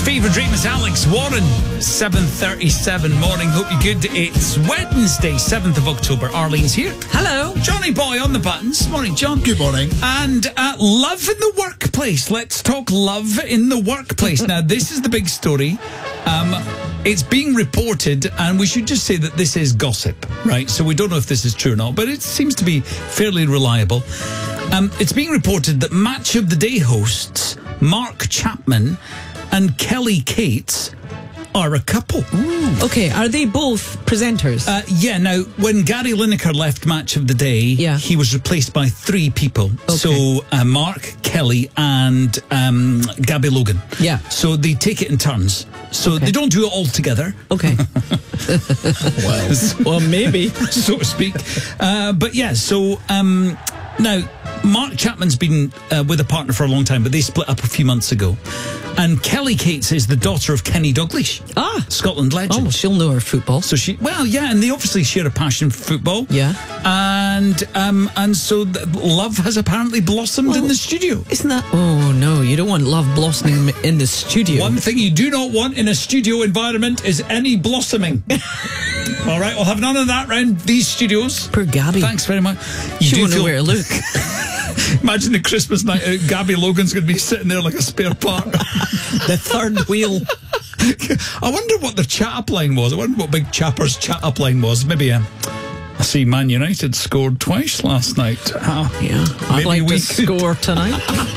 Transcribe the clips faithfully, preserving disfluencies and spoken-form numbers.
Favourite Dream is Alex Warren. seven thirty-seven morning. Hope you're good. It's Wednesday, seventh of October. Arlene's here. Hello. Johnny Boy on the buttons. Morning, John. Good morning. And uh, love in the workplace. Let's talk love in the workplace. Now, this is the big story. Um, it's being reported, and we should just say that this is gossip, right? So we don't know if this is true or not, but it seems to be fairly reliable. Um, it's being reported that Match of the Day hosts Mark Chapman and Kelly Cates are a couple. Ooh. Okay, are they both presenters? Uh, yeah, now, when Gary Lineker left Match of the Day, yeah. he was replaced by three people. Okay. So, uh, Mark, Kelly, and um, Gabby Logan. Yeah. So, they take it in turns. So, okay. they don't do it all together. Okay. well, well, maybe. so to speak. Uh, but, yeah, so... Um, now, Mark Chapman's been uh, with a partner for a long time, but they split up a few months ago. And Kelly Cates is the daughter of Kenny Dalglish. Ah. Scotland legend. Oh, well, she'll know her football. So she, well, yeah, and they obviously share a passion for football. Yeah. And um, and so the, love has apparently blossomed well, in the studio. Isn't that... Oh, no, you don't want love blossoming in the studio. One thing you do not want in a studio environment is any blossoming. All right, we'll have none of that around these studios. Poor Gabby. Thanks very much. You she do won't feel... know where to look. Imagine the Christmas night out, Gabby Logan's going to be sitting there like a spare part. The third wheel. I wonder what the chat-up line was. I wonder what Big Chapper's chat-up line was. Maybe um, I see Man United scored twice last night. Uh, yeah, I'd like to score tonight.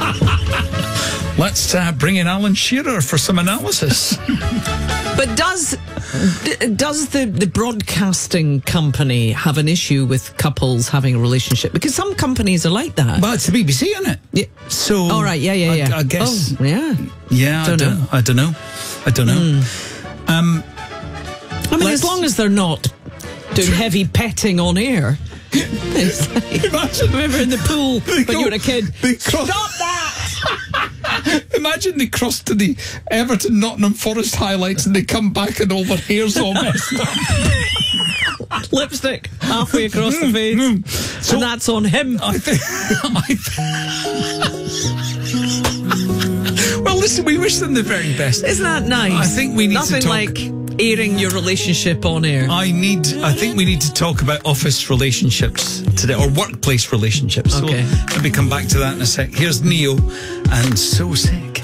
Let's uh, bring in Alan Shearer for some analysis. But does does the, the broadcasting company have an issue with couples having a relationship? Because some companies are like that. Well, it's the B B C, isn't it? Yeah. So. All right. Yeah. Yeah. Yeah. I, I guess. Oh, yeah. Yeah. Don't I don't know. I don't know. I don't know. Mm. Um, I mean, as long as they're not doing heavy petting on air. It's like, imagine, remember in the pool when go, you were a kid. Stop that! Imagine they cross to the Everton Nottingham Forest highlights and they come back and all their hair's all messed up. Lipstick halfway across the face. Mm, mm. So, and that's on him. I think. I th- well, listen, we wish them the very best. Isn't that nice? I think we need Nothing to talk. like airing your relationship on air. I need. I think we need to talk about office relationships today, or workplace relationships. Okay. So let me come back to that in a sec. Here's Neo and So Sick.